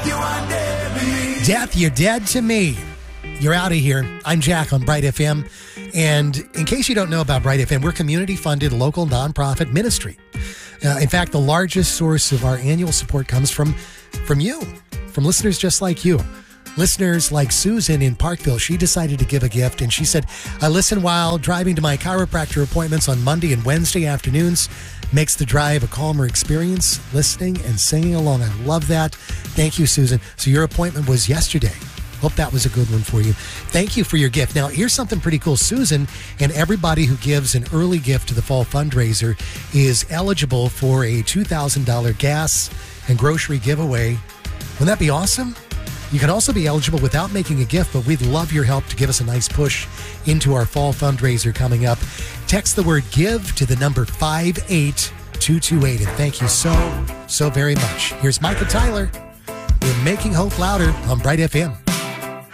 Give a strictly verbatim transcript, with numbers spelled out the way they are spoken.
Death, you're dead to me. You're out of here. I'm Jack on Bright F M. And in case you don't know about Bright F M, we're community-funded local nonprofit ministry. Uh, in fact, the largest source of our annual support comes from, from you, from listeners just like you. Listeners like Susan in Parkville, she decided to give a gift, and she said, I listen while driving to my chiropractor appointments on Monday and Wednesday afternoons. Makes the drive a calmer experience, listening and singing along. I love that. Thank you, Susan. So your appointment was yesterday. Hope that was a good one for you. Thank you for your gift. Now, here's something pretty cool. Susan and everybody who gives an early gift to the fall fundraiser is eligible for a two thousand dollars gas and grocery giveaway. Wouldn't that be awesome? You can also be eligible without making a gift, but we'd love your help to give us a nice push into our fall fundraiser coming up. Text the word GIVE to the number five eight two two eight. And thank you so, so very much. Here's Micah Tyler. We're making hope louder on Bright F M.